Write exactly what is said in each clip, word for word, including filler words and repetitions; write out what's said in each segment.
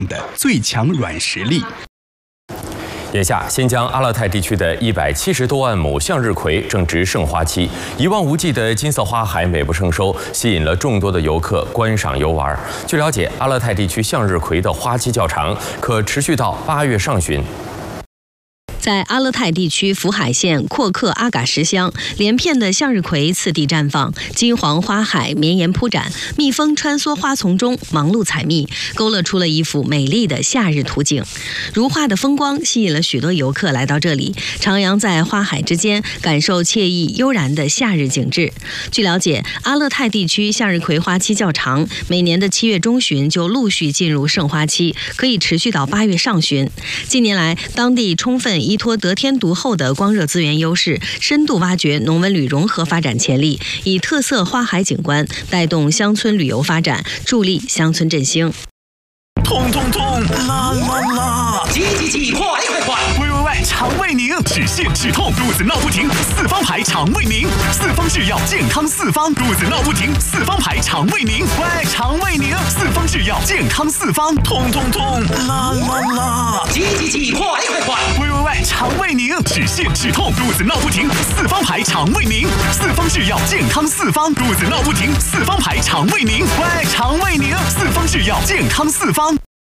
的最强软实力。 眼下，新疆阿勒泰地区的一百七十多万亩向日葵正值盛花期，一望无际的金色花海美不胜收，吸引了众多的游客观赏游玩。据了解，阿勒泰地区向日葵的花期较长，可持续到八月上旬。 在阿勒泰地区福海县阔克阿嘎什乡，连片的向日葵次第绽放，金黄花海绵延铺展，蜜蜂穿梭花丛中忙碌采蜜，勾勒出了一幅美丽的夏日图景。如画的风光吸引了许多游客来到这里，徜徉在花海之间，感受惬意悠然的夏日景致。据了解，阿勒泰地区向日葵花期较长，每年的七月中旬就陆续进入盛花期，可以持续到八月上旬。近年来，当地充分 依托得天独厚的光热资源优势，深度挖掘农文旅融合发展潜力，以特色花海景观带动乡村旅游发展，助力乡村振兴。 痛痛痛，啦啦啦！ 急急急，快快快！ 喂喂喂，肠胃宁，止泻止痛，肚子闹不停，四方牌肠胃宁，四方制药健康四方，肚子闹不停，四方牌肠胃宁，喂，肠胃宁，四方制药健康四方，痛痛痛，啦啦啦！ 急急急，快快快！ 喂喂喂，肠胃宁，止泻止痛，肚子闹不停，四方牌肠胃宁，四方制药健康四方，肚子闹不停，四方牌肠胃宁，喂，肠胃宁，四方制药健康四方。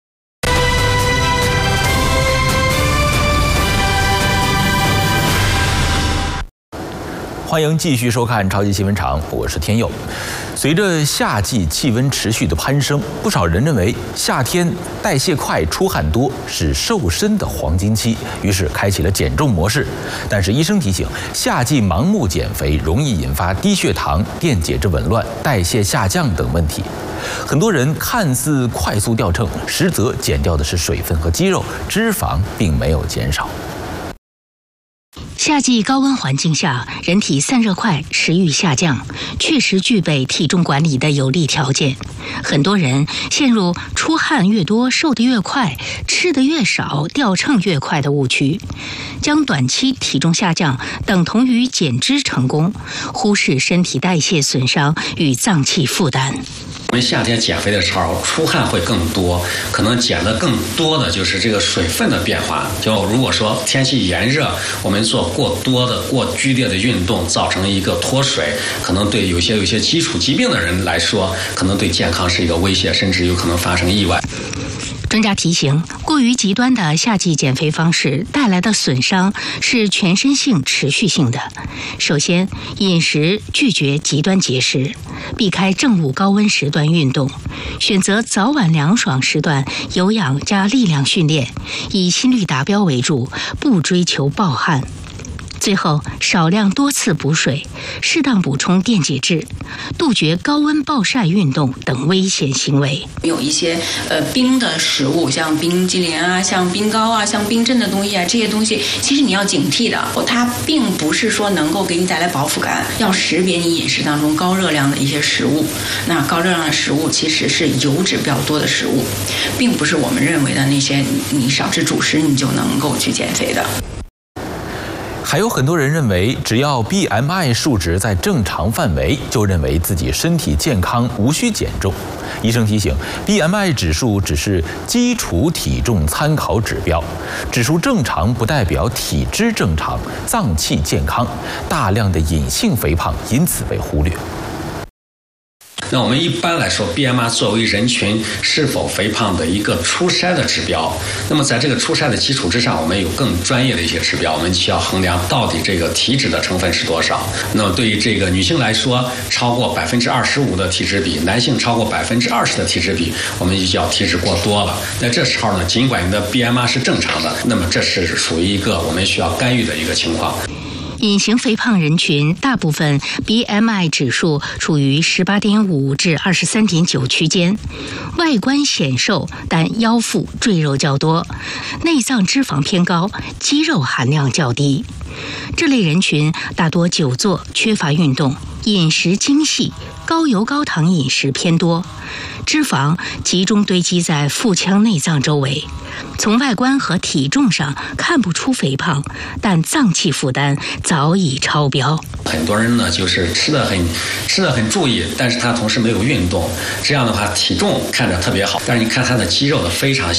欢迎继续收看《超级新闻场》，我是天佑。随着夏季气温持续的攀升，不少人认为夏天代谢快、出汗多是瘦身的黄金期，于是开启了减重模式。但是医生提醒，夏季盲目减肥容易引发低血糖、电解质紊乱、代谢下降等问题。很多人看似快速掉秤，实则减掉的是水分和肌肉，脂肪并没有减少。 夏季高温环境下，人体散热快，食欲下降，确实具备体重管理的有利条件。很多人陷入出汗越多瘦得越快，吃得越少掉秤越快的误区，将短期体重下降等同于减脂成功，忽视身体代谢损伤与脏器负担。 我们夏天减肥的时候，出汗会更多，可能减的更多的就是这个水分的变化。就如果说天气炎热，我们做过多的、过剧烈的运动，造成一个脱水，可能对有些有些基础疾病的人来说，可能对健康是一个威胁，甚至有可能发生意外。 专家提醒，过于极端的夏季减肥方式带来的损伤是全身性、持续性的。首先，饮食拒绝极端节食，避开正午高温时段运动，选择早晚凉爽时段有氧加力量训练，以心率达标为主，不追求暴汗。 最后，少量多次补水，适当补充电解质，杜绝高温暴晒运动等危险行为。 有一些呃冰的食物，像冰激凌啊、像冰糕啊、像冰镇的东西啊，这些东西其实你要警惕的，它并不是说能够给你带来饱腹感，要识别你饮食当中高热量的一些食物。那高热量的食物其实是油脂比较多的食物，并不是我们认为的那些你少吃主食你就能够去减肥的。 还有很多人认为，只要 B M I 数值在正常范围，就认为自己身体健康，无需减重。医生提醒 ，B M I 指数只是基础体重参考指标，指数正常不代表体质正常、脏器健康。大量的隐性肥胖因此被忽略。 那我们一般来说 ，B M I 作为人群是否肥胖的一个初筛的指标。那么在这个初筛的基础之上，我们有更专业的一些指标，我们需要衡量到底这个体脂的成分是多少。那么对于这个女性来说，超过百分之二十五的体脂比，男性超过百分之二十的体脂比，我们就叫体脂过多了。那这时候呢，尽管你的 B M I 是正常的，那么这是属于一个我们需要干预的一个情况。 隐形肥胖人群大部分 B M I 指数处于十八点五至二十三点九区间，外观显瘦，但腰腹赘肉较多，内脏脂肪偏高，肌肉含量较低。这类人群大多久坐，缺乏运动，饮食精细，高油高糖饮食偏多，脂肪集中堆积在腹腔内脏周围。 从外观和体重上看不出肥胖，但脏器负担早已超标。 很多人呢，就是吃的很吃的很注意，但是他同时没有运动，这样的话体重看着特别好，但是你看他的肌肉呢非常